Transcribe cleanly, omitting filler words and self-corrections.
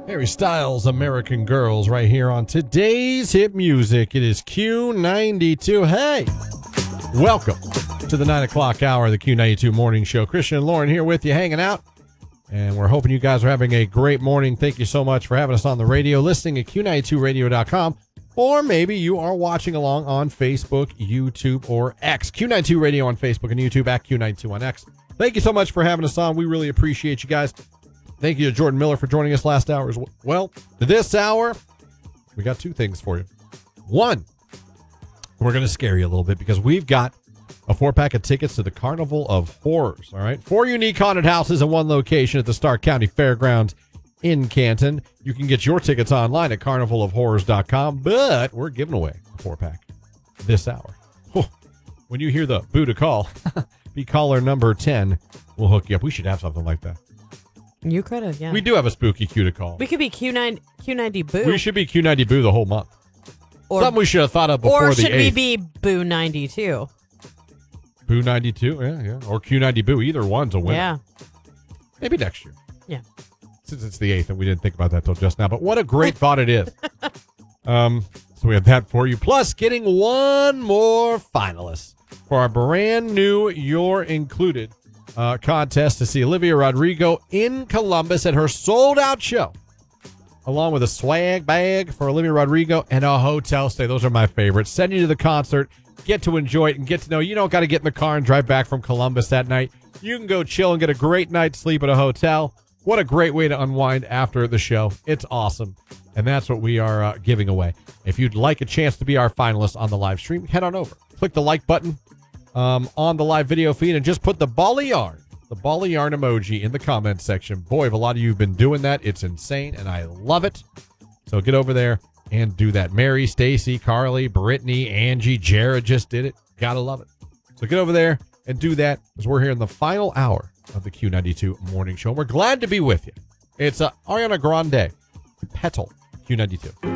Harry Styles, American Girls, right here on today's hit music. It is Q92. Hey, welcome to the 9 o'clock hour of the Q92 Morning Show. Christian and Lauren here with you, hanging out. And we're hoping you guys are having a great morning. Thank you so much for having us on the radio, listening at Q92radio.com. Or maybe you are watching along on Facebook, YouTube, or X. Q92 Radio on Facebook and YouTube, at Q92 on X. Thank you so much for having us on. We really appreciate you guys. Thank you to Jordan Miller for joining us last hour as well. This hour, we got two things for you. One, we're going to scare you a little bit because we've got a 4-pack of tickets to the Carnival of Horrors. All right, 4 unique haunted houses in one location at the Stark County Fairgrounds in Canton. You can get your tickets online at carnivalofhorrors.com, but we're giving away a 4-pack this hour. When you hear the Buddha call, be caller number 10. We'll hook you up. We should have something like that. You could have, yeah. We do have a spooky Q to call. We could be Q90 Boo. We should be Q90 Boo the whole month. Or, something we should have thought of before the 8th. Or should we be Boo 92? Boo 92, yeah. Or Q90 Boo. Either one's a winner. Yeah. Maybe next year. Yeah. Since it's the 8th and we didn't think about that till just now. But what a great thought it is. So we have that for you. Plus, getting one more finalist for our brand new You're Included contest to see Olivia Rodrigo in Columbus at her sold-out show, along with a swag bag for Olivia Rodrigo and a hotel stay. Those are my favorites. Send you to the concert, get to enjoy it, and get to know you don't got to get in the car and drive back from Columbus that night. You can go chill and get a great night's sleep at a hotel. What a great way to unwind after the show. It's awesome, and that's what we are giving away. If you'd like a chance to be our finalist on the live stream, head on over. Click the like button on the live video feed and just put the ball of yarn emoji in the comment section. Boy, have a lot of you have been doing that. It's insane, and I love it. So get over there and do that. Mary, Stacy, Carly, Brittany, Angie, Jared just did it. Gotta love it. So get over there and do that as we're here in the final hour of the Q92 Morning Show. We're glad to be with you. It's Ariana Grande, Petal, Q92.